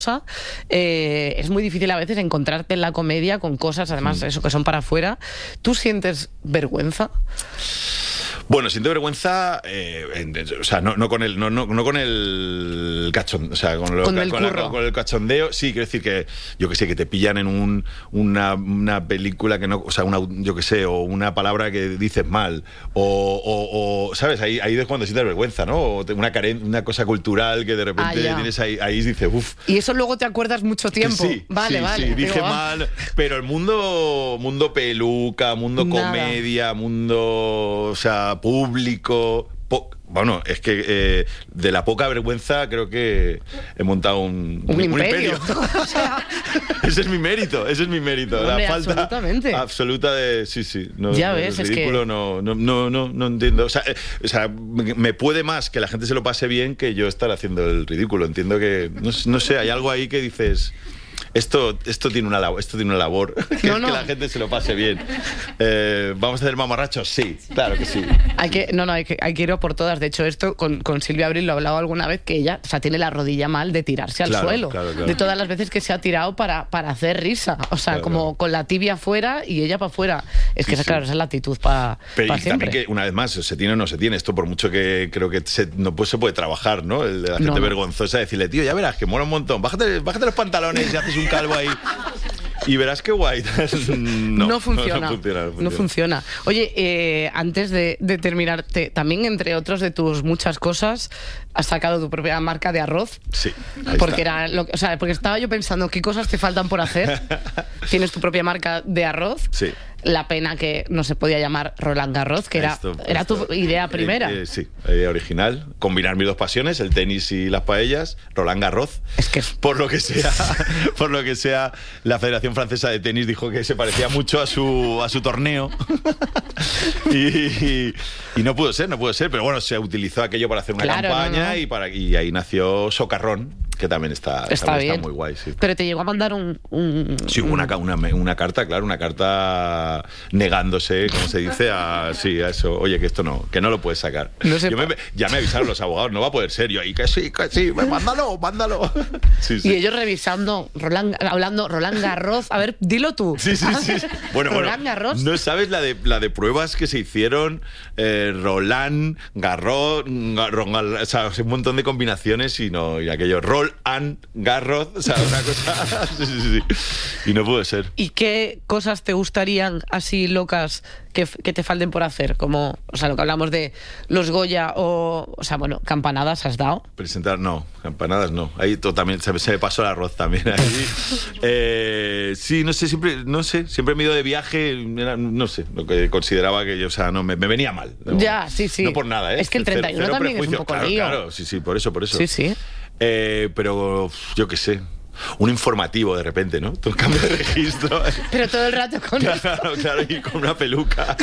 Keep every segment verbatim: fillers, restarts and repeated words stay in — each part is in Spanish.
Eh, es muy difícil a veces encontrarte en la comedia con cosas, además, mm. eso que son para afuera. ¿Tú sientes vergüenza? Bueno, siento vergüenza, eh, en, o sea, no, no con el, no, no, no con el cachondeo, o sea, con, lo, con, el con, la, con el cachondeo, sí, quiero decir que, yo que sé, que te pillan en un, una, una película que no, o sea, una, yo que sé, o una palabra que dices mal, o, o, o ¿sabes? Ahí, ahí es cuando sientes vergüenza, ¿no? O una, caren, una cosa cultural que de repente ah, tienes ahí, ahí dices, uff. Y eso luego te acuerdas mucho tiempo. Sí, vale, sí, vale. sí, dije digo, mal, pero el mundo, mundo peluca, mundo Nada. comedia, mundo, o sea, público. Po bueno, es que eh, de la poca vergüenza creo que he montado un, un, un imperio. imperio. O sea... ese es mi mérito, ese es mi mérito. Hombre, la falta absolutamente. absoluta de sí, sí. No, ya no, ves, el es ridículo que no, no, no, no, no entiendo. O sea, eh, o sea, me puede más que la gente se lo pase bien que yo estar haciendo el ridículo. Entiendo que no, no sé, hay algo ahí que dices. Esto, esto, tiene una labor, esto tiene una labor, que no, es no. que la gente se lo pase bien. Eh, ¿Vamos a hacer mamarrachos? Sí, claro que sí. Hay que, no, no, hay que, hay que ir a por todas. De hecho, esto con, con Silvia Abril lo he hablado alguna vez, que ella, o sea, tiene la rodilla mal de tirarse al claro, suelo. Claro, claro. De todas las veces que se ha tirado para, para hacer risa. O sea, claro, como claro. con la tibia afuera y ella para afuera. Es que, sí, esa, claro, sí. esa es la actitud para pa siempre. También que, una vez más, se tiene o no se tiene. Esto por mucho que creo que se, no pues, se puede trabajar, ¿no? El de la gente no, vergonzosa, decirle, tío, ya verás, que mola un montón. Bájate, bájate los pantalones y haces un calvo ahí. Y verás qué guay. No, no, funciona, no, no, funciona, no funciona. No funciona. Oye, eh, antes de, de terminarte, también entre otros de tus muchas cosas, has sacado tu propia marca de arroz. Sí. Porque era lo, o sea, porque estaba yo pensando qué cosas te faltan por hacer. Tienes tu propia marca de arroz. Sí. La pena que no se podía llamar Roland Garros, que era, esto, era esto. tu idea primera. Eh, eh, sí, la idea original. Combinar mis dos pasiones, el tenis y las paellas. Roland Garros. Es que por lo que sea, por lo que sea, la Federación Francesa de Tenis dijo que se parecía mucho a su a su torneo. y, y, y no pudo ser, no pudo ser. Pero bueno, se utilizó aquello para hacer una claro, campaña no, no. y para y ahí nació Socarrón, que también está, está, también está muy guay. Sí. Pero te llegó a mandar un... un sí, una, una, una carta, claro, una carta negándose, como se dice, a, sí, a eso. Oye, que esto no, que no lo puedes sacar. No sé yo me, ya me avisaron los abogados, no va a poder ser. Yo ahí, que sí, que sí, mándalo, mándalo. Sí, sí. Y ellos revisando, Roland, hablando Roland Garros. A ver, dilo tú. Sí, sí, sí. Bueno, Roland bueno, Garros. No sabes la de, la de pruebas que se hicieron, eh, Roland Garros, Garros, o sea, un montón de combinaciones y no, y aquello, Roll and Garros, o sea, una cosa. Sí, sí, sí. Y no puede ser. ¿Y qué cosas te gustarían así locas que, que te falten por hacer? Como, o sea, lo que hablamos de los Goya o, o sea, bueno, campanadas has dado. Presentar, no, campanadas no. Ahí todo también, se, se me pasó el arroz también. Ahí. eh, sí, no sé, siempre, no sé, siempre me he ido de viaje, era, no sé, lo que consideraba que yo, o sea, no, me, me venía mal. No, ya, sí, sí. No por nada, ¿eh? Es que el treinta y uno cero, también prejuicio. es un poco claro, lío. Claro, sí, sí, por eso, por eso. Sí, sí. Eh, pero yo qué sé. Un informativo de repente, ¿no? Todo el cambio de registro. Pero todo el rato con claro, esto. Claro, y con una peluca.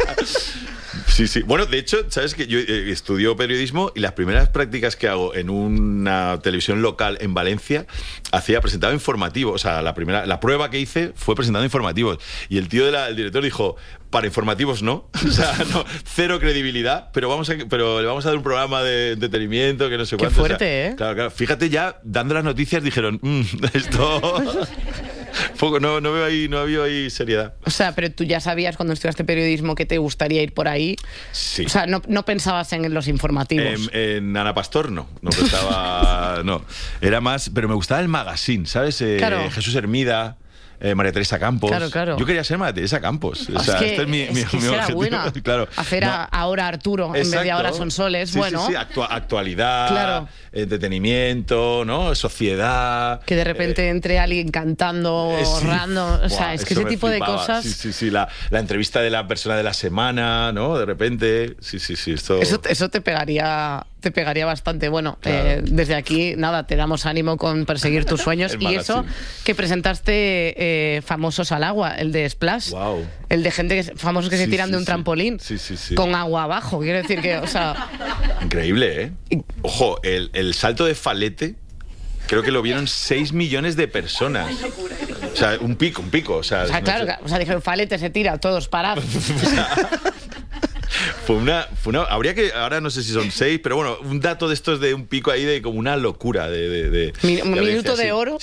Sí, sí. Bueno, de hecho, ¿sabes qué? Yo eh, estudio periodismo y las primeras prácticas que hago en una televisión local en Valencia, hacía, presentaba informativos. O sea, la primera, la prueba que hice fue presentando informativos. Y el tío del director dijo, para informativos no. O sea, no, cero credibilidad, pero vamos a, pero le vamos a dar un programa de entretenimiento que no sé Qué cuánto. fuerte, o sea, ¿eh? Claro, claro. Fíjate, ya dando las noticias dijeron, mmm, esto... Poco, no, no veo ahí, no había ahí seriedad. O sea, pero tú ya sabías cuando estudiaste periodismo que te gustaría ir por ahí. Sí. O sea, no, no pensabas en los informativos. En, en Ana Pastor no, no pensaba, no. Era más, pero me gustaba el magazine, ¿sabes? Eh, claro. Jesús Hermida. Eh, María Teresa Campos. Claro, claro. Yo quería ser María Teresa Campos. O sea, es que, este es mi, es mi, que mi será objetivo. buena. Claro. Hacer no. a, ahora Arturo Exacto. en vez de ahora son soles. Sí, bueno. sí, sí. Actua actualidad, claro. Entretenimiento, ¿no? Sociedad. Que de repente eh, entre alguien cantando, eh, sí. random. O sea, Buah, es que ese tipo flipaba. de cosas. Sí, sí, sí. La, la entrevista de la persona de la semana, ¿no? De repente. Sí, sí, sí. Esto... Eso, eso te pegaría. Te pegaría bastante. Bueno, claro. eh, desde aquí, nada, te damos ánimo con perseguir tus sueños. Y eso que presentaste eh, Famosos al Agua, el de Splash. Wow. El de gente que, famosos que sí, se tiran sí, de un sí. trampolín. Sí, sí, sí. Con agua abajo. Quiero decir que, o sea... Increíble, ¿eh? Y... Ojo, el, el salto de Falete, creo que lo vieron seis millones de personas. O sea, un pico, un pico. O sea, o sea no claro, sé. o sea, dijeron, Falete se tira, todos parados. Fue una, fue una. Habría que. Ahora no sé si son seis, pero bueno, un dato de estos de un pico ahí de como una locura de. de, de Mi, un de minuto sí. de oro